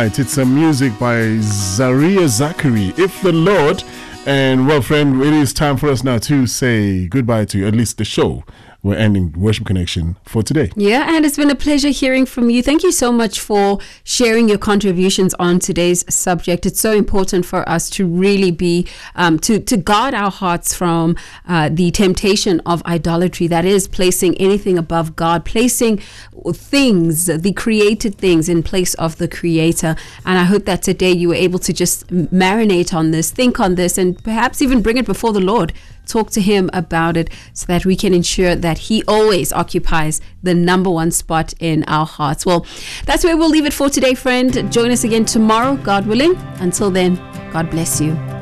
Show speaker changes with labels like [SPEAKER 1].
[SPEAKER 1] right, it's some music by Zaria Zachary, If the Lord. And well, friend, it is time for us now to say goodbye to at least the show. We're ending Worship Connection for today.
[SPEAKER 2] Yeah, and it's been a pleasure hearing from you. Thank you so much for sharing your contributions on today's subject. It's so important for us to really be, to guard our hearts from the temptation of idolatry, that is placing anything above God, placing things, the created things, in place of the Creator. And I hope that today you were able to just marinate on this, think on this, and perhaps even bring it before the Lord. Talk to him about it so that we can ensure that he always occupies the number one spot in our hearts. Well, that's where we'll leave it for today, friend. Join us again tomorrow, God willing. Until then, God bless you.